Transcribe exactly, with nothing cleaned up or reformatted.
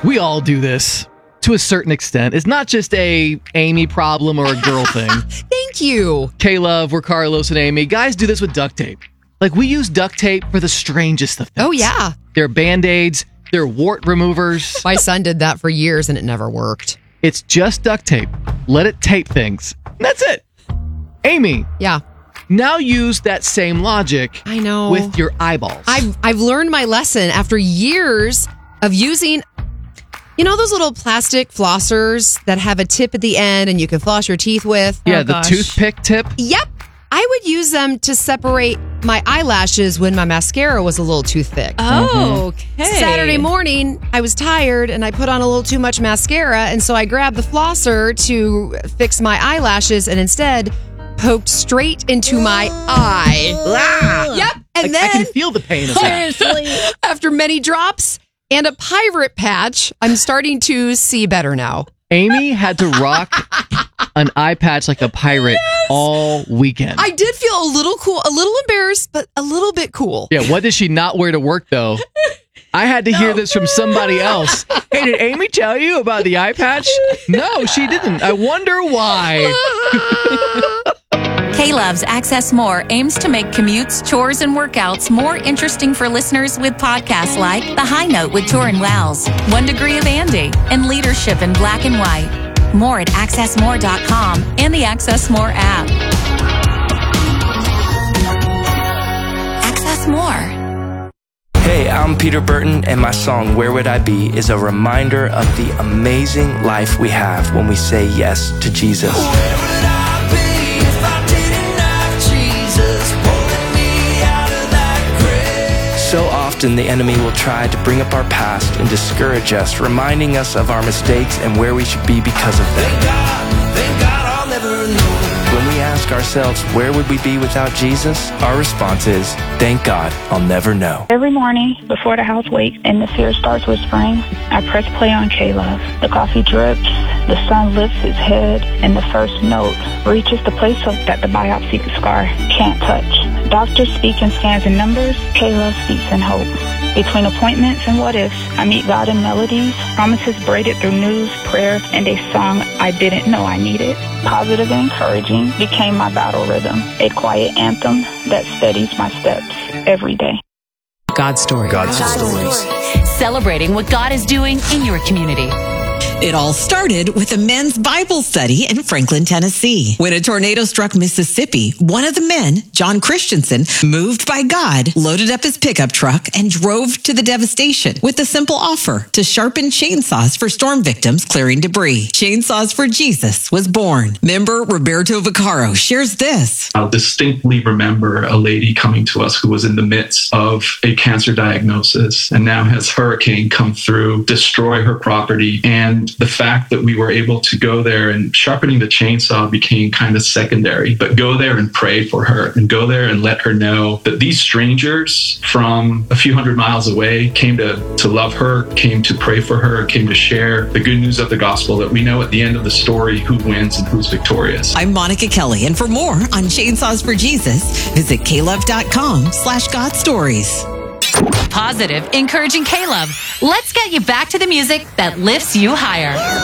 We all do this to a certain extent. It's not just a Amy problem or a girl thing. Thank you. K-Love, we're Carlos and Amy. Guys do this with duct tape. Like, we use duct tape for the strangest of things. Oh, yeah. They're Band-Aids. They're wart removers. My son did that for years and it never worked. It's just duct tape. Let it tape things. That's it. Amy. Yeah. Now use that same logic I know. with your eyeballs. I've, I've learned my lesson after years of using, you know, those little plastic flossers that have a tip at the end and you can floss your teeth with? Yeah, Oh, the gosh. toothpick tip. Yep. I would use them to separate my eyelashes when my mascara was a little too thick. Oh, okay. Saturday morning, I was tired and I put on a little too much mascara. And so I grabbed the flosser to fix my eyelashes and instead poked straight into my eye. Ah! Yep. And I, then I can feel the pain of that. Seriously. after many drops and a pirate patch, I'm starting to see better now. Amy had to rock an eye patch like a pirate yes. all weekend. I did feel a little cool, a little embarrassed, but a little bit cool. Yeah, what did she not wear to work, though? I had to no. hear this from somebody else. Hey, did Amy tell you about the eye patch? No, she didn't. I wonder why. K-Love's Access More aims to make commutes, chores, and workouts more interesting for listeners with podcasts like The High Note with Torin Wells, One Degree of Andy, and Leadership in Black and White. More at access more dot com and the Access More app. Access More. Hey, I'm Peter Burton, and my song Where Would I Be is a reminder of the amazing life we have when we say yes to Jesus. Where would I be if I didn't have Jesus pulling me out of that grave? So often the enemy will try to bring up our past and discourage us, reminding us of our mistakes and where we should be because of them. Thank God, thank God I'll never know. When we ask ourselves, where would we be without Jesus? Our response is, thank God, I'll never know. Every morning, before the house wakes and the fear starts whispering, I press play on K-Love. The coffee drips, the sun lifts its head, and the first note reaches the place that the biopsy scar can't touch. Doctors speak in scans and numbers, K-Love speaks in hope. Between appointments and what ifs, I meet God in melodies, promises braided through news, prayer, and a song I didn't know I needed. Positive and encouraging became my battle rhythm, a quiet anthem that steadies my steps every day. God Story. God's God stories. Story. Celebrating what God is doing in your community. It all started with a men's Bible study in Franklin, Tennessee. When a tornado struck Mississippi, one of the men, John Christensen, moved by God, loaded up his pickup truck and drove to the devastation with the simple offer to sharpen chainsaws for storm victims clearing debris. Chainsaws for Jesus was born. Member Roberto Vaccaro shares this. I'll distinctly remember a lady coming to us who was in the midst of a cancer diagnosis and now has hurricane come through, destroy her property, and the fact that we were able to go there and sharpening the chainsaw became kind of secondary, but go there and pray for her and go there and let her know that these strangers from a few hundred miles away came to, to love her, came to pray for her, came to share the good news of the gospel, that we know at the end of the story who wins and who's victorious. I'm Monica Kelly, and for more on Chainsaws for Jesus, visit klove.com slash God Stories. Positive, encouraging K-Love. Let's get you back to the music that lifts you higher.